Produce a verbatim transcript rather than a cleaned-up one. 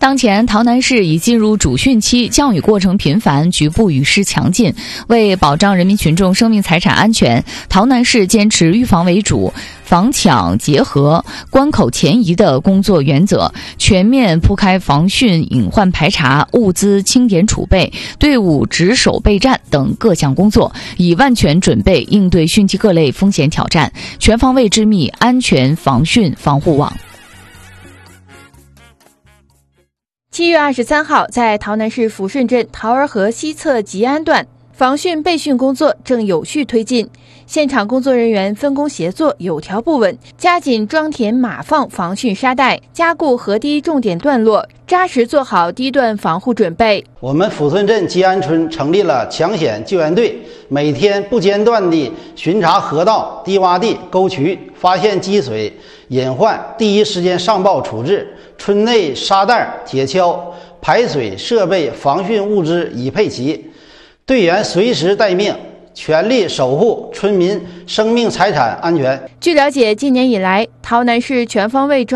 当前洮南市已进入主汛期，降雨过程频繁，局部雨势强劲。为保障人民群众生命财产安全，洮南市坚持预防为主、防抢结合、关口前移的工作原则，全面铺开防汛隐患排查、物资清点储备、队伍值守备战等各项工作，以万全准备应对汛期各类风险挑战，全方位织密安全防汛防护网。 七月二十三号，在洮南市抚顺镇桃儿河西侧吉安段，防汛备汛工作正有序推进，现场工作人员分工协作，有条不紊，加紧装填码放防汛沙袋，加固河堤重点段落，扎实做好堤段防护准备。 我们抚顺镇吉安村成立了抢险救援队，每天不间断地巡查河道、低洼地、沟渠，发现积水隐患，第一时间上报处置。村内沙袋、铁锹、排水设备、防汛物资已配齐，队员随时待命，全力守护村民生命财产安全。 据了解，今年以来，洮南市全方位